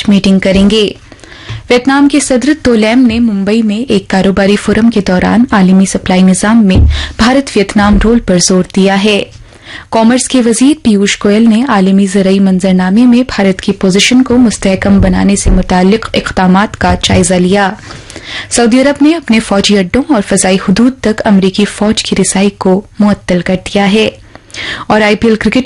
Meeting करेंगे। Vietnam के सदर तो लैम ने मुंबई में एक कारोबारी फोरम के दौरान आलमी सप्लाई निजाम में भारत वियतनाम रोल पर जोर दिया है। कॉमर्स के वजीर पीयूष गोयल ने आलमी ज़राई मंजरनामे में भारत की पोजीशन को मुस्तहकम बनाने से मुताल्लिक इक़दामात का जायजा लिया। सऊदी अरब ने अपने फौजी अड्डों और फजाई हुदूद तक अमरीकी फौज की रिसाई को मुअत्तल कर दिया है। और आईपीएल क्रिकेट